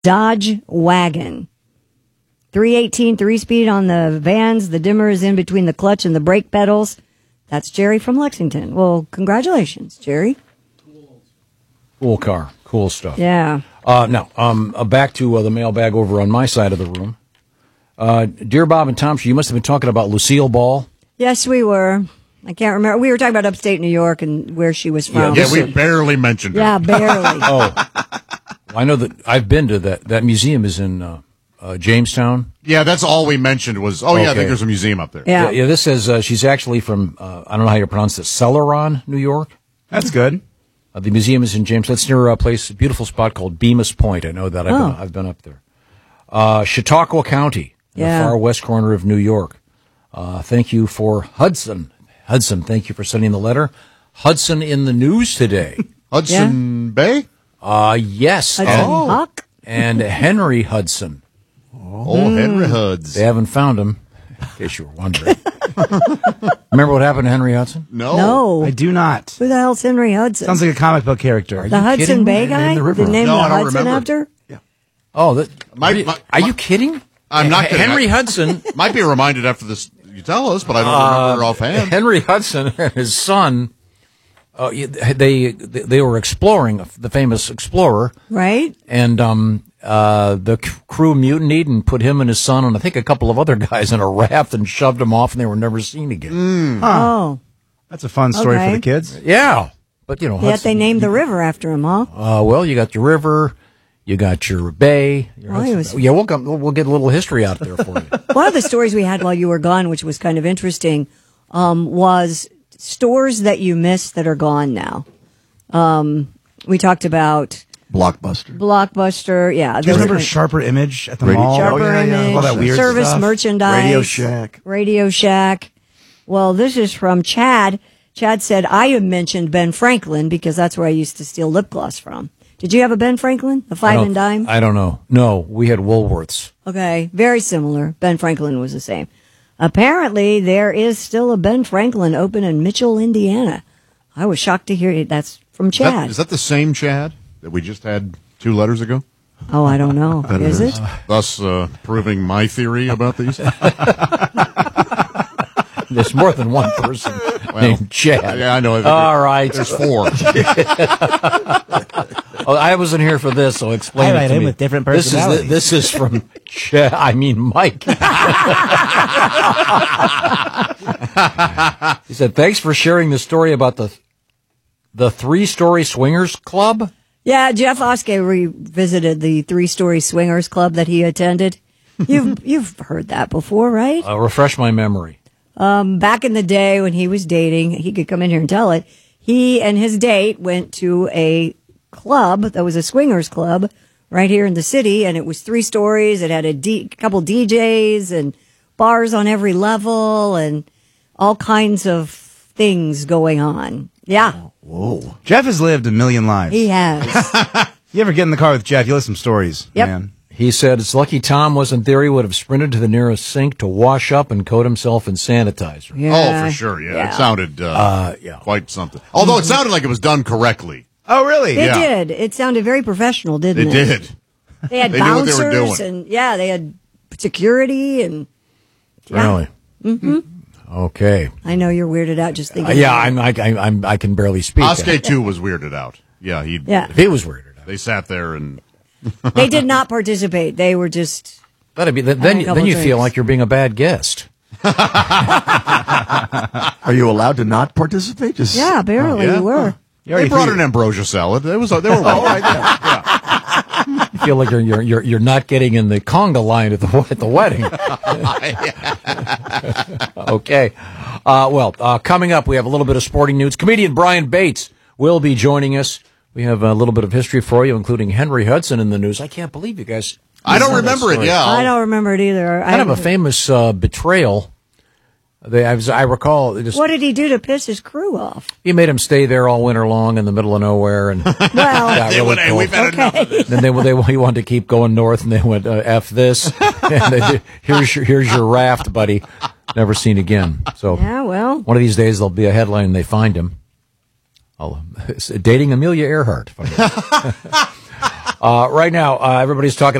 Dodge wagon. 318, 3-speed on the vans. The dimmer is in between the clutch and the brake pedals. That's Jerry from Lexington. Well, congratulations, Jerry. Cool car. Cool stuff. Yeah. Now, back to the mailbag over on my side of the room. Dear Bob and Tom, you must have been talking about Lucille Ball. Yes, we were. I can't remember. We were talking about upstate New York and where she was from. Yeah, we barely mentioned her. Yeah, barely. I know that I've been to that. That museum is in Jamestown. Yeah, that's all we mentioned was, I think there's a museum up there. Yeah. Yeah, this says she's actually from, I don't know how you pronounce it, Celeron, New York. That's good. The museum is in Jamestown. It's near a place, a beautiful spot called Bemis Point. I know that. I've been up there. Chautauqua County, in the far west corner of New York. Thank you for Hudson. Hudson, thank you for sending the letter. Hudson in the news today. Hudson Bay? Yes. Hudson Hawk? And Henry Hudson. Henry Huds. They haven't found him, in case you were wondering. Remember what happened to Henry Hudson? No. I do not. Who the hell's Henry Hudson? Sounds like a comic book character. The Hudson Bay guy? Name the river. They named No, the I don't Hudson remember. after? Yeah. Oh, Are you kidding? I'm not kidding. Henry Hudson. Might be reminded after this, you tell us, but I don't remember offhand. Henry Hudson and his son, they were exploring, the famous explorer. Right? And the crew mutinied and put him and his son and I think a couple of other guys in a raft and shoved them off, and they were never seen again. Oh. That's a fun story Okay. for the kids. Yeah. But, Yet Hudson, they named the river after him, huh? well, you got your river, you got your bay. Your Oh, he was- yeah, we'll get a little history out there for you. One of the stories we had while you were gone, which was kind of interesting, was stores that you missed that are gone now. We talked about Blockbuster, yeah. Do you remember Sharper Image at the mall? Sharper Image, All that weird Service stuff. Merchandise, Radio Shack. Well, this is from Chad. Chad said, I have mentioned Ben Franklin because that's where I used to steal lip gloss from. Did you have a Ben Franklin? A 5 and dime? I don't know. No, we had Woolworths. Okay, very similar. Ben Franklin was the same. Apparently, there is still a Ben Franklin open in Mitchell, Indiana. I was shocked to hear it. That's from Chad. Is that the same Chad that we just had 2 letters ago? Oh, I don't know. Is it? Thus proving my theory about these? There's more than one person named Chad. Yeah, I know. All right. There's 4. Oh, I wasn't here for this, so explain it to me. With different personalities. This is from Chad. I mean, Mike. He said, "Thanks for sharing the story about the 3-story swingers club." Yeah, Jeff Oskey revisited the 3-story swingers club that he attended. You've heard that before, right? Refresh my memory. Back in the day when he was dating, he could come in here and tell it. He and his date went to a club that was a swingers club right here in the city, and it was 3 stories. It had a couple DJs and bars on every level and all kinds of things going on. Yeah. Whoa. Jeff has lived a million lives. He has. You ever get in the car with Jeff, you'll have some stories, Yep. man. He said, "It's lucky Tom wasn't there. He would have sprinted to the nearest sink to wash up and coat himself in sanitizer." Yeah. Oh, for sure. Yeah. It sounded quite something. Although it sounded like it was done correctly. Oh, really? It Yeah. did. It sounded very professional, didn't It it? did. They had They knew what they bouncers were doing. and they had security and Really? Mm-hmm. Okay. I know you're weirded out just thinking. Yeah, about it. I can barely speak. Oskey, too, was weirded out. Yeah. He was weirded out. They sat there and... They did not participate. They were just. That'd be Having a then couple you feel drinks. like you're being a bad guest. Are you allowed to not participate? Just Yeah, apparently yeah. you were. They brought an ambrosia salad. They were right there. You feel like you're not getting in the conga line at the wedding. Okay. Coming up, we have a little bit of sporting news. Comedian Brian Bates will be joining us. We have a little bit of history for you, including Henry Hudson in the news. I can't believe you guys. I don't remember it, yeah. I don't remember it either. Kind of a famous betrayal. I recall. What did he do to piss his crew off? He made him stay there all winter long in the middle of nowhere, and Well, got really cold. we've had enough of this. Then he wanted to keep going north, and they went F this. And here's your raft, buddy. Never seen again. So yeah, well, one of these days there'll be a headline and they find him. Dating Amelia Earhart. Right now, everybody's talking